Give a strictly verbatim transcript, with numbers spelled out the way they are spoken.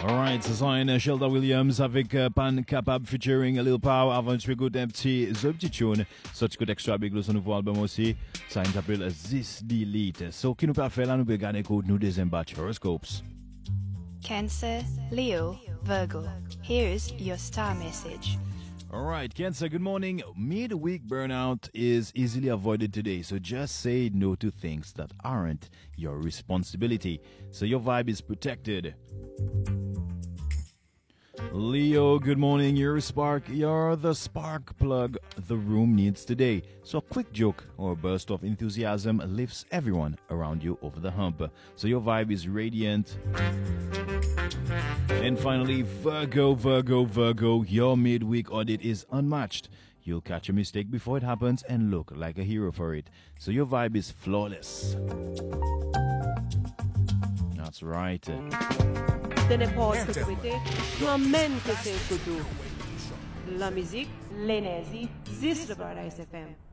Alright, c'est ça, un Shelda Williams avec uh, Pan Capable featuring a Lil Pow avant de jouer good un petit, un petit tune. Ça, tu coûtes extra big, le son nouveau album aussi. Ça s'appelle This Delete. So, qui nous peut faire là, nous peut garder compte nous deuxième batch horoscopes. Cancer, Leo, Virgo. Here's your star message. Alright, Cancer, good morning. Mid-week burnout is easily avoided today, so just say no to things that aren't your responsibility. So your vibe is protected. Leo, good morning. You're a spark. You're the spark plug the room needs today. So a quick joke or a burst of enthusiasm lifts everyone around you over the hump. So your vibe is radiant. And finally, Virgo, Virgo, Virgo, your midweek audit is unmatched. You'll catch a mistake before it happens and look like a hero for it. So your vibe is flawless. That's right. Téléporte sécurité, t'emmènes que c'est photo. La musique, l'énergie, juste le Paradise F M.